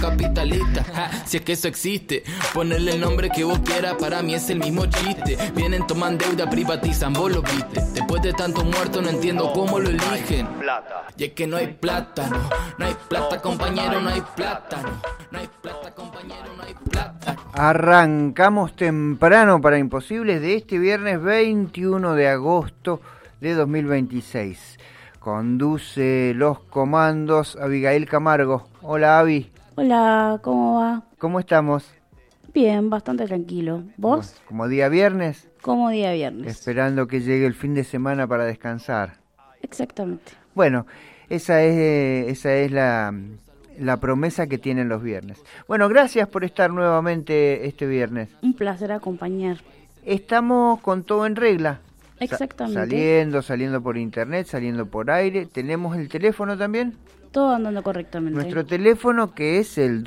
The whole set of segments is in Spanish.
capitalista, si es que eso existe. Ponerle el nombre que vos quieras, para mí es el mismo chiste. Vienen, toman deuda, privatizan, vos lo viste. Después de tanto muerto no entiendo cómo lo eligen. Y es que no hay plátano, no hay plata compañero, no hay plátano. No hay plata compañero, no hay plata. Arrancamos temprano para Imposibles de este viernes 21 de agosto de 2026. Conduce los comandos Abigail Camargo. Hola, Avi. Hola, ¿cómo va? ¿Cómo estamos? Bien, bastante tranquilo. ¿Vos? ¿Como día viernes? Como día viernes. Esperando que llegue el fin de semana para descansar. Exactamente. Bueno, esa es la promesa que tienen los viernes. Bueno, gracias por estar nuevamente este viernes. Un placer acompañar. Estamos con todo en regla. Exactamente. Saliendo por internet, saliendo por aire. ¿Tenemos el teléfono también? Todo andando correctamente. Nuestro teléfono, que es el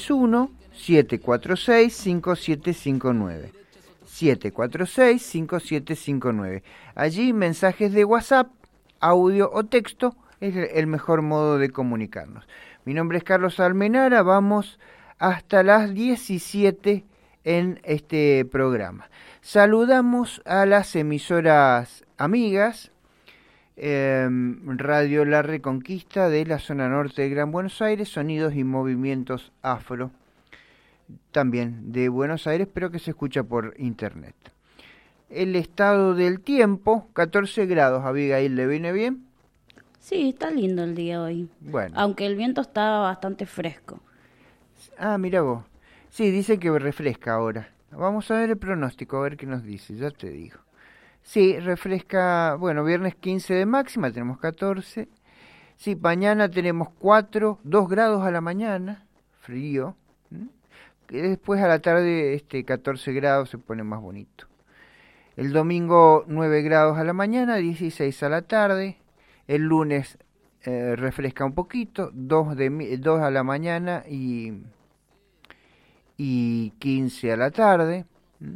261-746-5759. 746-5759. Allí mensajes de WhatsApp, audio o texto es el mejor modo de comunicarnos. Mi nombre es Carlos Almenara, vamos hasta las 17 en este programa. Saludamos a las emisoras amigas, Radio La Reconquista de la zona norte de Gran Buenos Aires, Sonidos y Movimientos Afro, también de Buenos Aires, pero que se escucha por internet. El estado del tiempo, 14 grados, Abigail, ¿le viene bien? Sí, está lindo el día hoy. Bueno. Aunque el viento está bastante fresco. Ah, mira vos. Sí, dice que refresca ahora. Vamos a ver el pronóstico, a ver qué nos dice, ya te digo. Sí, refresca, bueno, viernes 15 de máxima, tenemos 14. Sí, mañana tenemos 2 grados a la mañana, frío. Y después a la tarde 14 grados, se pone más bonito. El domingo 9 grados a la mañana, 16 a la tarde. El lunes refresca un poquito, 2 a la mañana y 15 a la tarde,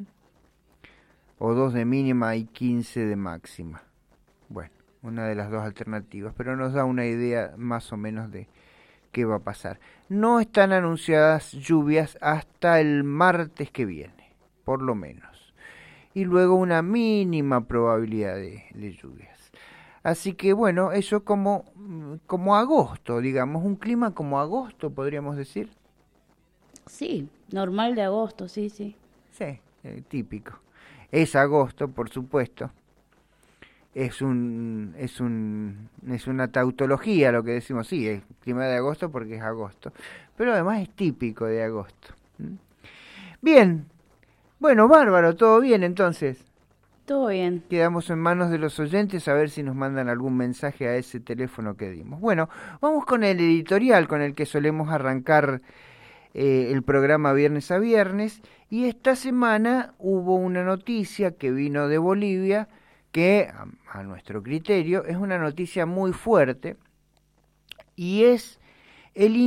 o 2 de mínima y 15 de máxima. Bueno, una de las dos alternativas, pero nos da una idea más o menos de qué va a pasar. No están anunciadas lluvias hasta el martes que viene, por lo menos. Y luego una mínima probabilidad de lluvias. Así que bueno, eso como agosto, digamos, un clima como agosto, podríamos decir. Sí, normal de agosto, sí. Sí, típico. Es agosto, por supuesto. Es una tautología lo que decimos, sí, es clima de agosto porque es agosto. Pero además es típico de agosto. Bien, bueno, bárbaro, todo bien entonces. Todo bien. Quedamos en manos de los oyentes a ver si nos mandan algún mensaje a ese teléfono que dimos. Bueno, vamos con el editorial con el que solemos arrancar el programa viernes a viernes, y esta semana hubo una noticia que vino de Bolivia que a nuestro criterio es una noticia muy fuerte, y es el